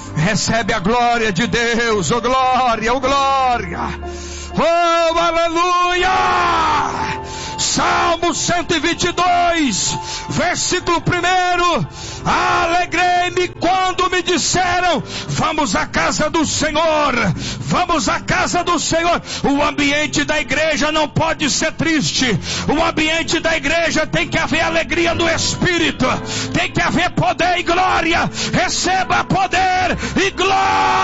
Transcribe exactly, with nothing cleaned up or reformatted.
Recebe a glória de Deus, oh glória, oh glória, oh aleluia. Salmo cento e vinte e dois, versículo primeiro. Alegrei-me quando me disseram: vamos à casa do Senhor, vamos à casa do Senhor. O ambiente da igreja não pode ser triste. O ambiente da igreja tem que haver alegria no Espírito, tem que haver poder e glória. Receba poder e glória.